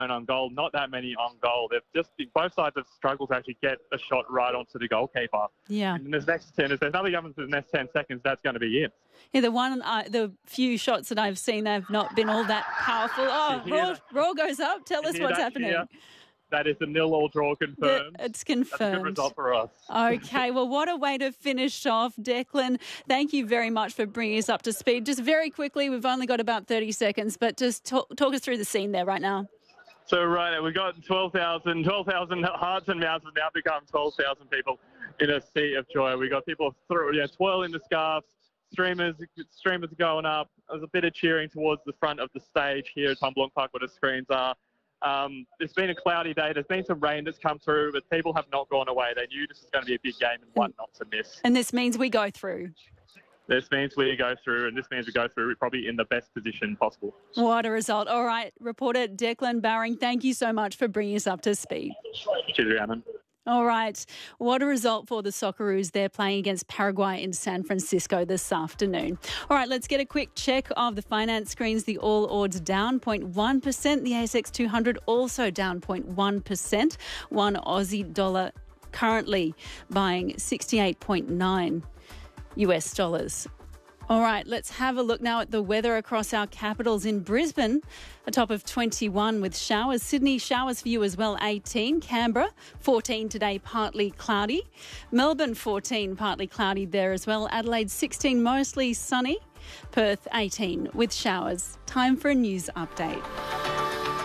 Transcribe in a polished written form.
on goal, not that many on goal. They've just, both sides have struggled to actually get a shot right onto the goalkeeper. Yeah. And if there's nothing happens in the next 10 seconds, that's going to be it. Yeah, the few shots that I've seen, they've not been all that powerful. Oh, Raw goes up. Tell us what's happening. That is the 0-0 draw confirmed. It's confirmed. That's a good result for us. Okay, well, what a way to finish off. Declan, thank you very much for bringing us up to speed. Just very quickly, we've only got about 30 seconds, but just talk us through the scene there right now. So, right, we've got 12,000 hearts and mouths have now become 12,000 people in a sea of joy. We've got people twirling the scarves, streamers going up. There's a bit of cheering towards the front of the stage here at Tom Blanc Park where the screens are. It's been a cloudy day. There's been some rain that's come through, but people have not gone away. They knew this was going to be a big game and one not to miss. And this means we go through. This means we go through, and this means we go through probably in the best position possible. What a result. All right, reporter Declan Bowring, thank you so much for bringing us up to speed. Cheers, Rhiannon. All right, what a result for the Socceroos. They're playing against Paraguay in San Francisco this afternoon. All right, let's get a quick check of the finance screens. The All Odds down 0.1%. The ASX 200 also down 0.1%. One Aussie dollar currently buying 68.9 US dollars. All right, let's have a look now at the weather across our capitals. In Brisbane, a top of 21 with showers. Sydney, showers for you as well, 18. Canberra, 14 today, partly cloudy. Melbourne, 14, partly cloudy there as well. Adelaide, 16, mostly sunny. Perth, 18 with showers. Time for a news update.